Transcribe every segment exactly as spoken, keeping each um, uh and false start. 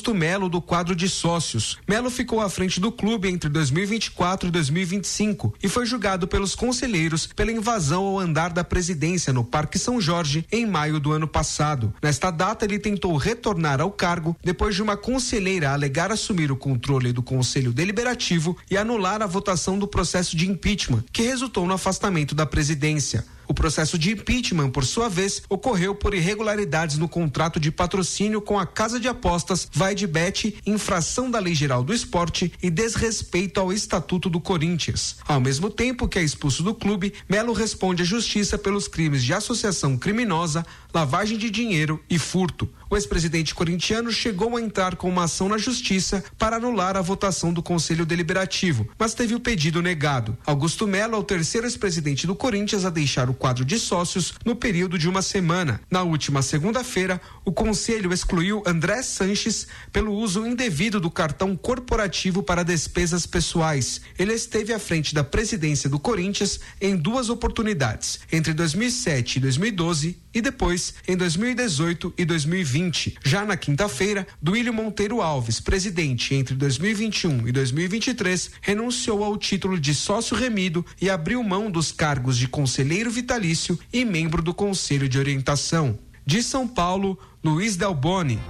Augusto Melo do quadro de sócios. Melo ficou à frente do clube entre dois mil e vinte e quatro e dois mil e vinte e cinco e foi julgado pelos conselheiros pela invasão ao andar da presidência no Parque São Jorge em maio do ano passado. Nesta data, ele tentou retornar ao cargo depois de uma conselheira alegar assumir o controle do Conselho Deliberativo e anular a votação do processo de impeachment, que resultou no afastamento da presidência. O processo de impeachment, por sua vez, ocorreu por irregularidades no contrato de patrocínio com a casa de apostas VaideBet, infração da Lei Geral do Esporte e desrespeito ao Estatuto do Corinthians. Ao mesmo tempo que é expulso do clube, Melo responde à justiça pelos crimes de associação criminosa, lavagem de dinheiro e furto. O ex-presidente corintiano chegou a entrar com uma ação na justiça para anular a votação do Conselho Deliberativo, mas teve o pedido negado. Augusto Melo é o terceiro ex-presidente do Corinthians a deixar o quadro de sócios no período de uma semana. Na última segunda-feira, o Conselho excluiu André Sanches pelo uso indevido do cartão corporativo para despesas pessoais. Ele esteve à frente da presidência do Corinthians em duas oportunidades, entre dois mil e sete e dois mil e doze e depois em dois mil e dezoito e dois mil e vinte. Já na quinta-feira, Duílio Monteiro Alves, presidente entre dois mil e vinte e um e dois mil e vinte e três, renunciou ao título de sócio remido e abriu mão dos cargos de conselheiro vitalício e membro do Conselho de Orientação. De São Paulo, Luiz Delboni.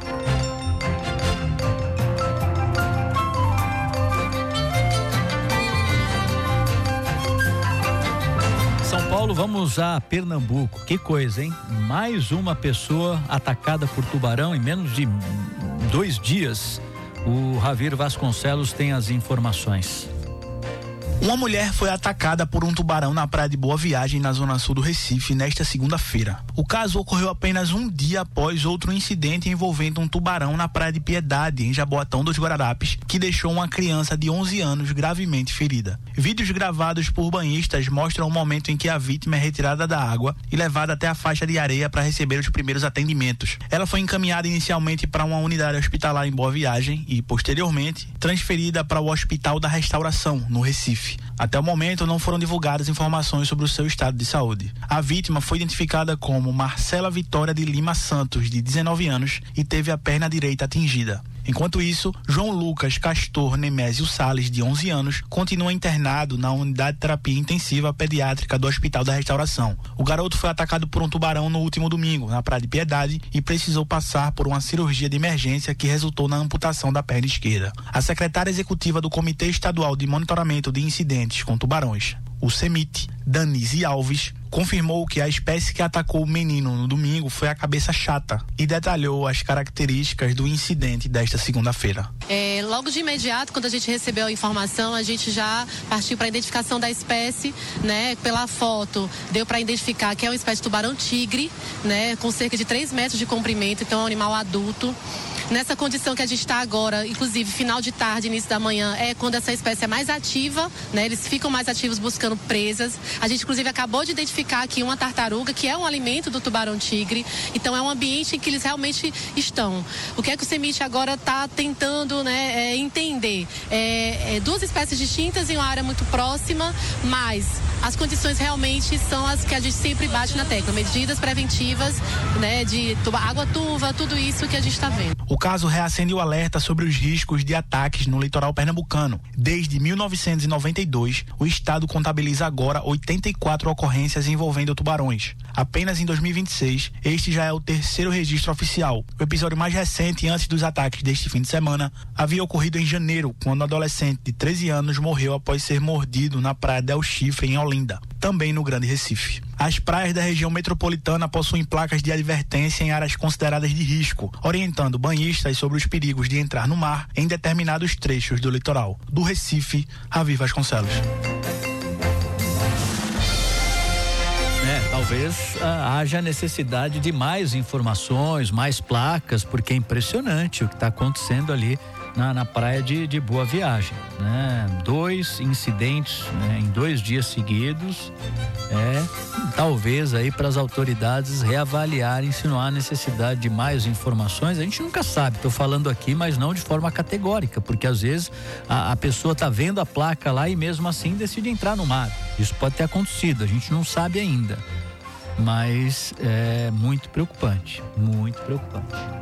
São Paulo, vamos a Pernambuco. Que coisa, hein? Mais uma pessoa atacada por tubarão em menos de dois dias. O Javier Vasconcelos tem as informações. Uma mulher foi atacada por um tubarão na praia de Boa Viagem, na zona sul do Recife, nesta segunda-feira. O caso ocorreu apenas um dia após outro incidente envolvendo um tubarão na praia de Piedade, em Jaboatão dos Guararapes, que deixou uma criança de onze anos gravemente ferida. Vídeos gravados por banhistas mostram o momento em que a vítima é retirada da água e levada até a faixa de areia para receber os primeiros atendimentos. Ela foi encaminhada inicialmente para uma unidade hospitalar em Boa Viagem e, posteriormente, transferida para o Hospital da Restauração, no Recife. Até o momento, não foram divulgadas informações sobre o seu estado de saúde. A vítima foi identificada como Marcela Vitória de Lima Santos, de dezenove anos, e teve a perna direita atingida. Enquanto isso, João Lucas Castor Nemésio Salles, de onze anos, continua internado na unidade de terapia intensiva pediátrica do Hospital da Restauração. O garoto foi atacado por um tubarão no último domingo, na Praia de Piedade, e precisou passar por uma cirurgia de emergência que resultou na amputação da perna esquerda. A secretária executiva do Comitê Estadual de Monitoramento de Incidentes com Tubarões, o CEMIT, Danise Alves, confirmou que a espécie que atacou o menino no domingo foi a cabeça chata e detalhou as características do incidente desta segunda-feira. É, logo de imediato, quando a gente recebeu a informação, a gente já partiu para a identificação da espécie, né? Pela foto, deu para identificar que é uma espécie de tubarão-tigre, né? Com cerca de três metros de comprimento, então é um animal adulto. Nessa condição que a gente está agora, inclusive final de tarde, início da manhã, é quando essa espécie é mais ativa, né? Eles ficam mais ativos buscando presas. A gente, inclusive, acabou de identificar aqui uma tartaruga, que é um alimento do tubarão-tigre. Então, é um ambiente em que eles realmente estão. O que é que o CEMIT agora está tentando, né, é, entender? É, é duas espécies distintas em uma área muito próxima, mas as condições realmente são as que a gente sempre bate na tecla. Medidas preventivas, né, de água turva, tudo isso que a gente está vendo. O caso reacende o alerta sobre os riscos de ataques no litoral pernambucano. Desde mil novecentos e noventa e dois, o estado contabiliza agora oitenta e quatro ocorrências envolvendo tubarões. Apenas em dois mil e vinte e seis, este já é o terceiro registro oficial. O episódio mais recente antes dos ataques deste fim de semana havia ocorrido em janeiro, quando um adolescente de treze anos morreu após ser mordido na praia Del Chifre, em Olinda, também no Grande Recife. As praias da região metropolitana possuem placas de advertência em áreas consideradas de risco, orientando banhistas sobre os perigos de entrar no mar em determinados trechos do litoral. Do Recife, Javier Vasconcelos. É, talvez ah, haja necessidade de mais informações, mais placas, porque é impressionante o que está acontecendo ali na, na praia de, de Boa Viagem, né? Dois incidentes, né, em dois dias seguidos. É, talvez aí para as autoridades reavaliarem se não há necessidade de mais informações. A gente nunca sabe, estou falando aqui, mas não de forma categórica, porque às vezes a, a pessoa está vendo a placa lá e mesmo assim decide entrar no mar. Isso pode ter acontecido, a gente não sabe ainda, mas é muito preocupante, muito preocupante.